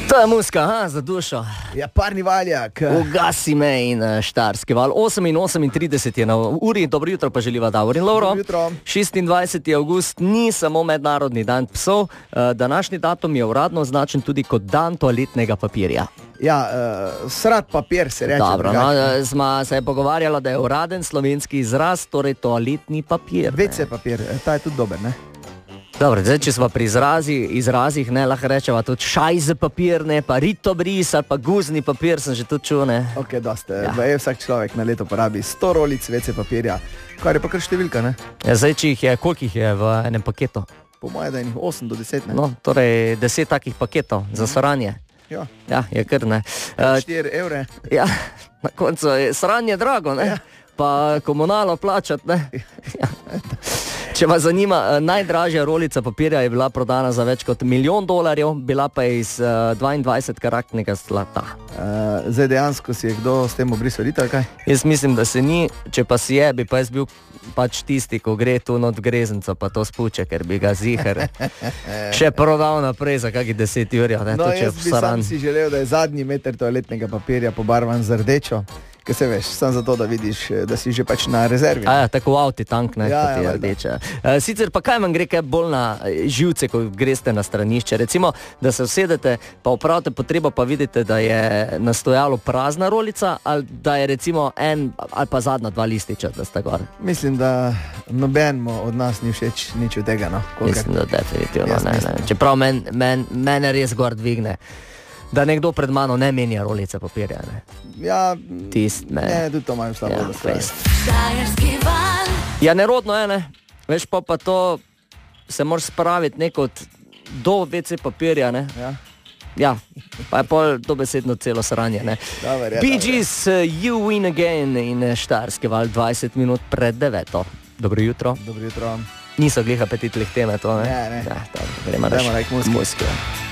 To je muska, za dušo. Ja, parni valjak. Ugasi me in Štajerski val. 8:38 je na uri, dobro jutro pa želiva Davor in Lovro. 26. avgust ni samo mednarodni dan psov, današnji datum je uradno označen tudi kot dan toaletnega papirja. Ja, srat papir se reče. Dobro, no, smo se pogovarjali, da je uraden slovenski izraz, torej toaletni papir. WC papir, ta je tudi dober, ne? Dobro, zdaj, če smo pri izrazih, ne, lahko rečeva tudi šajze papir, ne, pa ritobris ali pa guzni papir, sem že tudi čul, ne. Ok, dosti. Ja. Vsak človek na leto porabi 100 rolic WC papirja, kar je pa kar številka, ne? Ja, zdaj, če jih je, koliko jih je v enem paketu? Po moje, da je 8 do 10, ne? No, torej 10 takih paketov za saranje. Ja. Ja, je kar, ne. 4 evre. Ja, na koncu je saranje drago, ne? Ja. Pa komunalo plačati, ne? Ja. Če vas zanima, najdražja rolica papirja je bila prodana za več kot $1 milijon, bila pa je iz 22-karatnega zlata. Zdaj dejansko si je kdo s tem obrisal rita, kaj? Jaz mislim, da se ni, če pa si je, bi pa jaz bil pač tisti, ko gre tu not grezenca, pa to spuče, ker bi ga zihar še prodal naprej za kakih 10 ur. No, jaz bi sam si želel, da je zadnji meter toaletnega papirja pobarvan z rdečo. Kaj se veš, samo zato, da vidiš, da si že pač na rezervi. Ja, tako v avti tank, ne, ja, kot je rdeča. Sicer pa kaj vam gre kaj bolj na živce, ko greste na stranišče? Recimo, da se usedete, pa opravite potrebo, pa vidite, da je na stojalu prazna rolica, ali da je recimo en ali pa zadnja 2 lističa, da sta gor. Mislim, da nobenemu od nas ni všeč nič od tega, no. Mislim, da definitivno ne. Čeprav mene res gor dvigne, da nekdo pred mano ne menja rolice papirja, ne. Ja, ne, tudi to imajo slabo, ja, da stoji. Ja, nerodno je, ne. Veš pa to se moraš spraviti nekot do WC papirja, ne. Ja. Ja, pa je pol dobesedno celo sranje, ne. Bee Gees, You Win Again in Štajerski val 20 minut pred 9. Dobro jutro. Dobro jutro. Niso glih apetitnih teme to, ne. Ne. Ja, gremo reči muske.